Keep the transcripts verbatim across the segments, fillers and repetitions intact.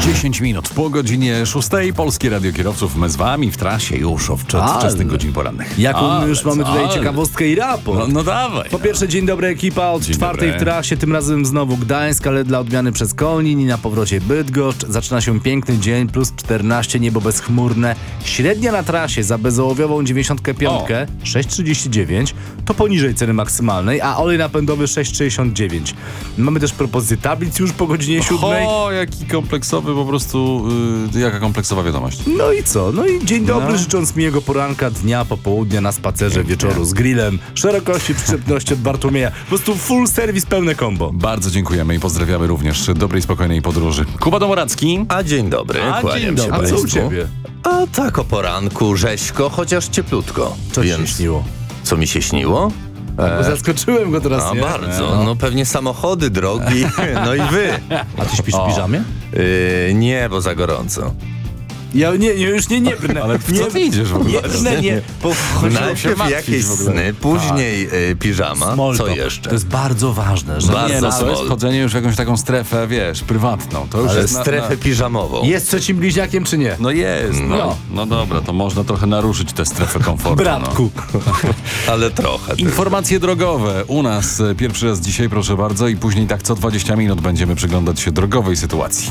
dziesięć minut po godzinie szóstej. Polskie Radio Kierowców. My z wami w trasie już od wczesnych godzin porannych. Jaką Ale, już mamy tutaj ale. ciekawostkę i raport. No, no dawaj. Po pierwsze, dzień dobry ekipa, od Dzień czwartej dobry. w trasie, tym razem znowu Gdańsk, ale dla odmiany przez Konin i na powrocie Bydgoszcz. Zaczyna się piękny dzień, plus czternaście, niebo bezchmurne. Średnia na trasie za bezołowiową dziewięćdziesiątkę pięć sześć trzydzieści dziewięć, to poniżej ceny maksymalnej, a olej napędowy sześć sześćdziesiąt dziewięć. Mamy też propozycję tablic już po godzinie siódmej. O, jaki kompleksowy po prostu, yy, jaka kompleksowa wiadomość. No i co? No i dzień dobry, No. życząc miłego poranka, dnia, popołudnia, na spacerze, wieczoru z grillem, szerokości, przyczepności od Bartłomieja. Po prostu full service, pełne kombo. Bardzo dziękujemy i pozdrawiamy również. Dobrej, spokojnej podróży. Kuba Domoracki. A dzień dobry, A, kłaniam dzień się dobry. A co u państwu. ciebie? A tak o poranku, rzeźko, chociaż cieplutko. Co ci się Więc śniło? co mi się śniło? Bo zaskoczyłem go teraz, A nie? bardzo, no pewnie samochody, drogi, no i wy. A ty śpisz w piżamie? Yy, nie, bo za gorąco. Ja nie, nie już nie, nie brnę. Ale w nie, co ty idziesz w ogóle? Nie brnę, nie. Po, się Najpierw martwić jakieś w ogóle. sny, później y, piżama, Small co talk. jeszcze? To jest bardzo ważne, że Bardzo Nie, no to small. jest wchodzenie już w jakąś taką strefę, wiesz, prywatną. To już Ale jest na- strefę na... piżamową. jest trzecim bliźniakiem czy nie? No jest, no. No. no dobra, to można trochę naruszyć tę strefę komfortu. Bratku. No. Ale trochę. tylko. Informacje drogowe u nas e, pierwszy raz dzisiaj, proszę bardzo, i później tak co dwadzieścia minut będziemy przyglądać się drogowej sytuacji.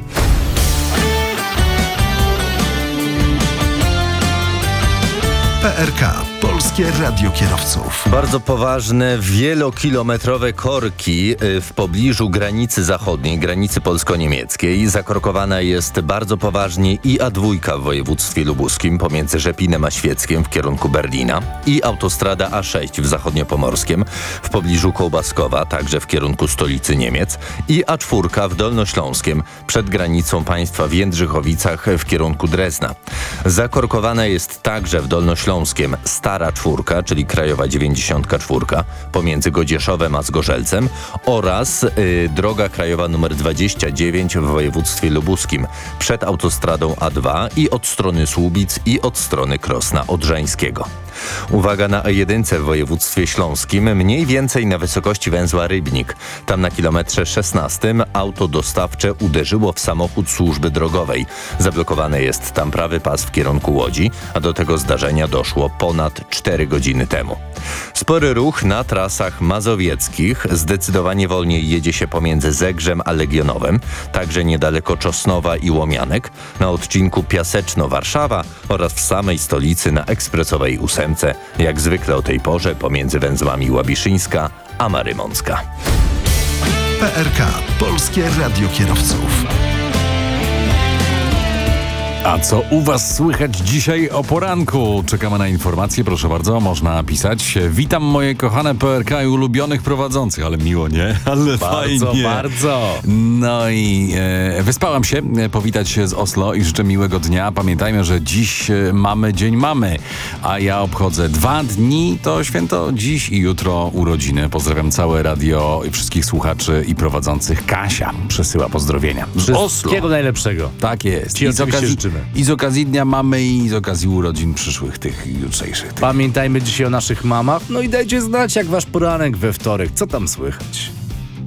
P R K. Polskie Radio Kierowców. Bardzo poważne, wielokilometrowe korki y, w pobliżu granicy zachodniej, granicy polsko-niemieckiej. Zakorkowana jest bardzo poważnie i A dwa w województwie lubuskim pomiędzy Rzepinem a Świeckiem w kierunku Berlina i autostrada A sześć w zachodniopomorskiem w pobliżu Kołbaskowa, także w kierunku stolicy Niemiec, i A cztery w Dolnośląskiem przed granicą państwa w Jędrzychowicach w kierunku Drezna. Zakorkowana jest także w Dolnośląskim Stara Czwórka, czyli Krajowa dziewięćdziesiątka czwórka pomiędzy Godzieszowem a Zgorzelcem, oraz y, droga krajowa numer dwadzieścia dziewięć w województwie lubuskim przed autostradą A dwa i od strony Słubic i od strony Krosna Odrzańskiego. Uwaga na A jeden w województwie śląskim, mniej więcej na wysokości węzła Rybnik. Tam na kilometrze szesnastym auto dostawcze uderzyło w samochód służby drogowej. Zablokowany jest tam prawy pas w kierunku Łodzi, a do tego zdarzenia doszło ponad cztery godziny temu. Spory ruch na trasach mazowieckich. Zdecydowanie wolniej jedzie się pomiędzy Zegrzem a Legionowem, także niedaleko Czosnowa i Łomianek, na odcinku Piaseczno-Warszawa oraz w samej stolicy na ekspresowej ósemce, jak zwykle o tej porze pomiędzy węzłami Łabiszyńska a Marymącka. P R K. Polskie Radio Kierowców. A co u was słychać dzisiaj o poranku? Czekamy na informacje, proszę bardzo, można pisać. Witam moje kochane P R K i ulubionych prowadzących, ale miło, nie? Ale Bardzo, fajnie. bardzo. No i e, wyspałam się, e, powitać się z Oslo i życzę miłego dnia. Pamiętajmy, że dziś e, mamy Dzień Mamy, a ja obchodzę dwa dni, to święto dziś i jutro urodziny. Pozdrawiam całe radio i wszystkich słuchaczy i prowadzących. Kasia przesyła pozdrowienia z Oslo. Wszystkiego najlepszego. Tak jest. Ci I z, oczywiście okazji, życzymy. I z okazji Dnia Mamy i z okazji urodzin przyszłych tych jutrzejszych. Tych. Pamiętajmy dzisiaj o naszych mamach. No i dajcie znać, jak wasz poranek we wtorek. Co tam słychać?